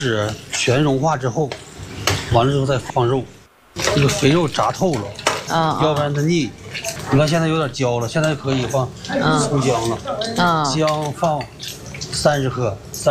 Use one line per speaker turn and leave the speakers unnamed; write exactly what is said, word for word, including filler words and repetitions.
是全融化之后，完了之后再放肉，这个肥肉炸透了，
啊、
要不然它腻。你看现在有点焦了，现在可以放葱姜了，
啊、
姜放三十克。